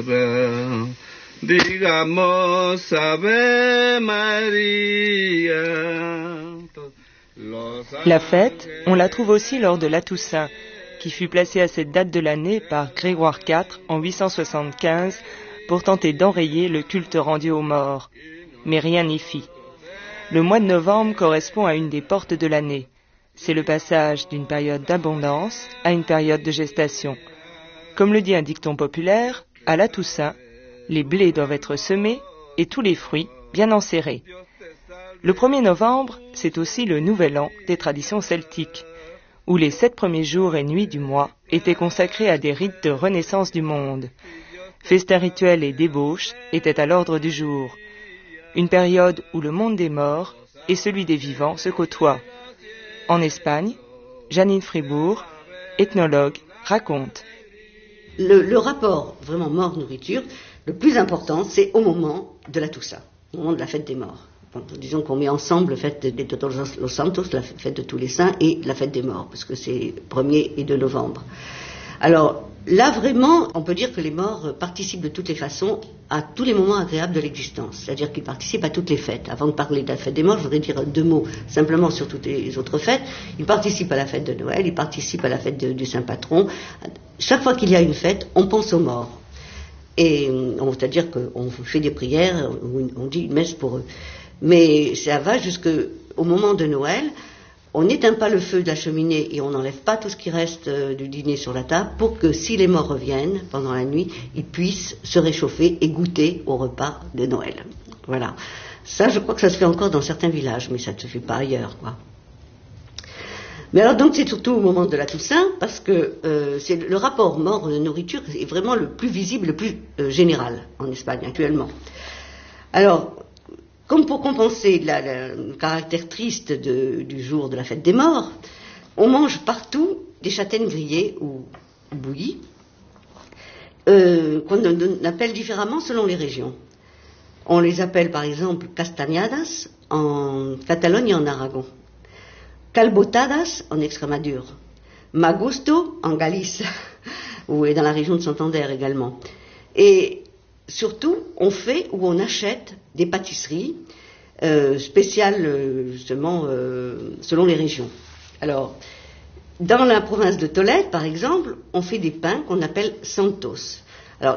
digamos Ave Maria. La fête, on la trouve aussi lors de la Toussaint, qui fut placée à cette date de l'année par Grégoire IV en 875 pour tenter d'enrayer le culte rendu aux morts. Mais rien n'y fit. Le mois de novembre correspond à une des portes de l'année. C'est le passage d'une période d'abondance à une période de gestation. Comme le dit un dicton populaire, à la Toussaint, les blés doivent être semés et tous les fruits bien enserrés. Le 1er novembre, c'est aussi le nouvel an des traditions celtiques, où les 7 premiers jours et nuits du mois étaient consacrés à des rites de renaissance du monde. Festins rituels et débauches étaient à l'ordre du jour. Une période où le monde des morts et celui des vivants se côtoient. En Espagne, Janine Fribourg, ethnologue, raconte. Le rapport vraiment mort-nourriture, le plus important, c'est au moment de la Toussaint, au moment de la fête des morts. Bon, disons qu'on met ensemble la fête de Todos los Santos, la fête de tous les saints, et la fête des morts, parce que c'est 1er et 2 novembre. Alors, là, vraiment, on peut dire que les morts participent de toutes les façons à tous les moments agréables de l'existence. C'est-à-dire qu'ils participent à toutes les fêtes. Avant de parler de la fête des morts, je voudrais dire 2 mots simplement sur toutes les autres fêtes. Ils participent à la fête de Noël, ils participent à la fête du Saint-Patron. Chaque fois qu'il y a une fête, on pense aux morts. Et c'est-à-dire qu'on fait des prières, on dit une messe pour eux. Mais ça va jusqu'au moment de Noël. On n'éteint pas le feu de la cheminée et on n'enlève pas tout ce qui reste du dîner sur la table pour que si les morts reviennent pendant la nuit, ils puissent se réchauffer et goûter au repas de Noël. Voilà. Ça, je crois que ça se fait encore dans certains villages, mais ça ne se fait pas ailleurs, quoi. Mais alors donc c'est surtout au moment de la Toussaint parce que c'est le rapport mort-nourriture est vraiment le plus visible, le plus général en Espagne actuellement. Alors, comme pour compenser le caractère triste du jour de la fête des morts, on mange partout des châtaignes grillées ou bouillies, qu'on appelle différemment selon les régions. On les appelle par exemple castañadas en Catalogne et en Aragon, calbotadas en Extremadure, magusto en Galice, ou dans la région de Santander également. Et surtout, on fait ou on achète des pâtisseries spéciales, justement, selon les régions. Alors, dans la province de Tolède, par exemple, on fait des pains qu'on appelle santos.